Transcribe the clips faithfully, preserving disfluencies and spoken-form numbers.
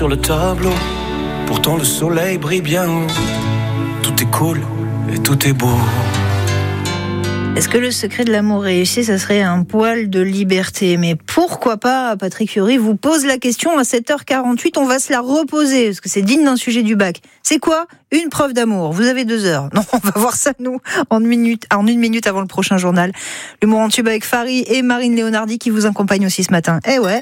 sur le tableau. Pourtant le soleil brille bien haut. Tout est cool et tout est beau. Est-ce que le secret de l'amour réussi, ça serait un poil de liberté? Mais pourquoi pas? Patrick Fiori vous pose la question à sept heures quarante-huit. On va se la reposer, parce que c'est digne d'un sujet du bac. C'est quoi une preuve d'amour? Vous avez deux heures. Non, on va voir ça, nous, en une minute, en une minute avant le prochain journal. L'humour en tube avec Fari et Marine Léonardi qui vous accompagnent aussi ce matin. Eh ouais.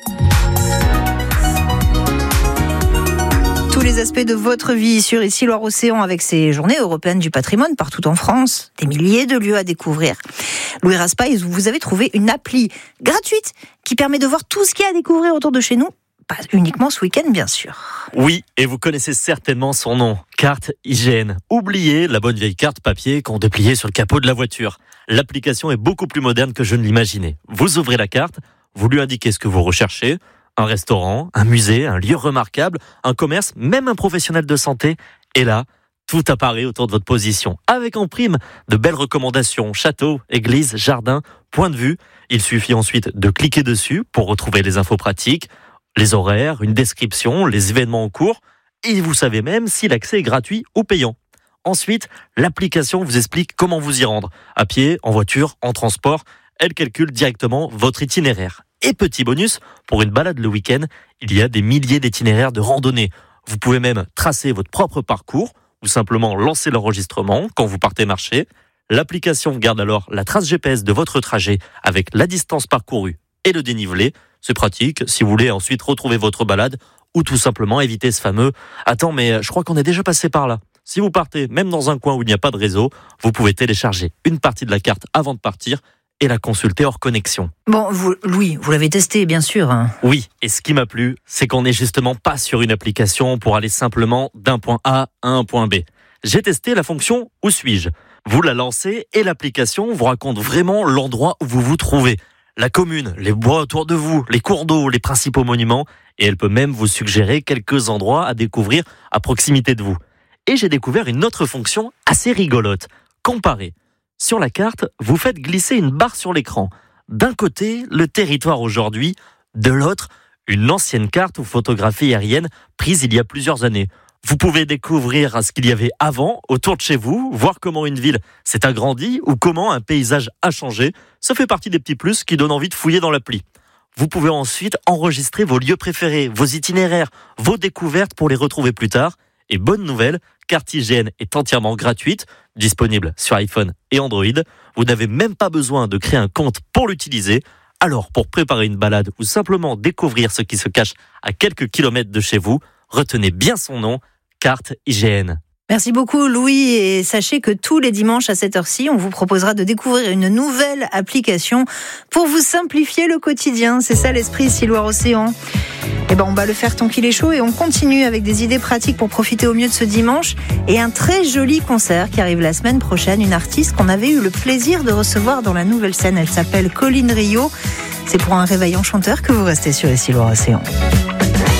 Tous les aspects de votre vie sur Ici Loire-Océan avec ces journées européennes du patrimoine partout en France. Des milliers de lieux à découvrir. Louis Raspail, vous avez trouvé une appli gratuite qui permet de voir tout ce qu'il y a à découvrir autour de chez nous. Pas uniquement ce week-end, bien sûr. Oui, et vous connaissez certainement son nom. Carte I G N. Oubliez la bonne vieille carte papier qu'on dépliait sur le capot de la voiture. L'application est beaucoup plus moderne que je ne l'imaginais. Vous ouvrez la carte, vous lui indiquez ce que vous recherchez. Un restaurant, un musée, un lieu remarquable, un commerce, même un professionnel de santé. Et là, tout apparaît autour de votre position. Avec en prime de belles recommandations, châteaux, églises, jardins, points de vue. Il suffit ensuite de cliquer dessus pour retrouver les infos pratiques, les horaires, une description, les événements en cours. Et vous savez même si l'accès est gratuit ou payant. Ensuite, l'application vous explique comment vous y rendre. À pied, en voiture, en transport. Elle calcule directement votre itinéraire. Et petit bonus, pour une balade le week-end, il y a des milliers d'itinéraires de randonnée. Vous pouvez même tracer votre propre parcours ou simplement lancer l'enregistrement quand vous partez marcher. L'application garde alors la trace G P S de votre trajet avec la distance parcourue et le dénivelé. C'est pratique si vous voulez ensuite retrouver votre balade ou tout simplement éviter ce fameux « Attends, mais je crois qu'on est déjà passé par là ». Si vous partez même dans un coin où il n'y a pas de réseau, vous pouvez télécharger une partie de la carte avant de partir et la consulter hors connexion. Bon, vous, Louis, vous l'avez testé, bien sûr. Oui, et ce qui m'a plu, c'est qu'on n'est justement pas sur une application pour aller simplement d'un point A à un point B. J'ai testé la fonction « Où suis-je ?» Vous la lancez et l'application vous raconte vraiment l'endroit où vous vous trouvez. La commune, les bois autour de vous, les cours d'eau, les principaux monuments. Et elle peut même vous suggérer quelques endroits à découvrir à proximité de vous. Et j'ai découvert une autre fonction assez rigolote. Comparer. Sur la carte, vous faites glisser une barre sur l'écran. D'un côté, le territoire aujourd'hui. De l'autre, une ancienne carte ou photographie aérienne prise il y a plusieurs années. Vous pouvez découvrir ce qu'il y avait avant, autour de chez vous, voir comment une ville s'est agrandie ou comment un paysage a changé. Ça fait partie des petits plus qui donnent envie de fouiller dans l'appli. Vous pouvez ensuite enregistrer vos lieux préférés, vos itinéraires, vos découvertes pour les retrouver plus tard. Et bonne nouvelle, Carte I G N est entièrement gratuite, disponible sur iPhone et Android. Vous n'avez même pas besoin de créer un compte pour l'utiliser. Alors, pour préparer une balade ou simplement découvrir ce qui se cache à quelques kilomètres de chez vous, retenez bien son nom, Carte I G N. Merci beaucoup Louis, et sachez que tous les dimanches à cette heure-ci, on vous proposera de découvrir une nouvelle application pour vous simplifier le quotidien. C'est ça l'esprit Ici Loire-Océan. Eh ben, on va le faire tant qu'il est chaud et on continue avec des idées pratiques pour profiter au mieux de ce dimanche et un très joli concert qui arrive la semaine prochaine. Une artiste qu'on avait eu le plaisir de recevoir dans la nouvelle scène. Elle s'appelle Colline Rio. C'est pour un réveil enchanteur que vous restez sur Ici Loire-Océan.